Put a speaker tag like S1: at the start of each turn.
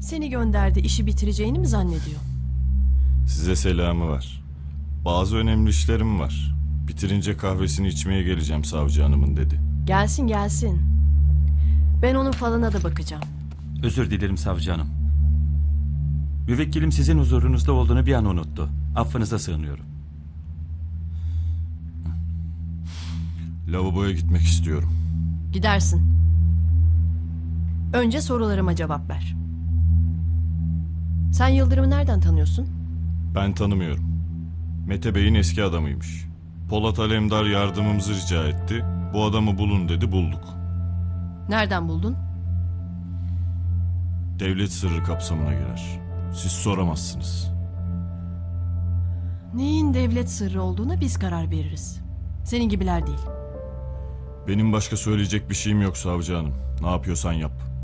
S1: Seni gönderdi, işi bitireceğini mi zannediyor?
S2: Size selamı var. Bazı önemli işlerim var. Bitirince kahvesini içmeye geleceğim savcı hanımın dedi.
S1: Gelsin gelsin. Ben onun falına da bakacağım.
S3: Özür dilerim savcı hanım. Müvekkilim sizin huzurunuzda olduğunu bir an unuttu. Affınıza sığınıyorum.
S2: Lavaboya gitmek istiyorum.
S1: Gidersin. Önce sorularıma cevap ver. Sen Yıldırım'ı nereden tanıyorsun?
S2: Ben tanımıyorum. Mete Bey'in eski adamıymış. Polat Alemdar yardımımızı rica etti. Bu adamı bulun dedi, bulduk.
S1: Nereden buldun?
S2: Devlet sırrı kapsamına girer. Siz soramazsınız.
S1: Neyin devlet sırrı olduğuna biz karar veririz. Senin gibiler değil.
S2: Benim başka söyleyecek bir şeyim yok savcı hanım. Ne yapıyorsan yap.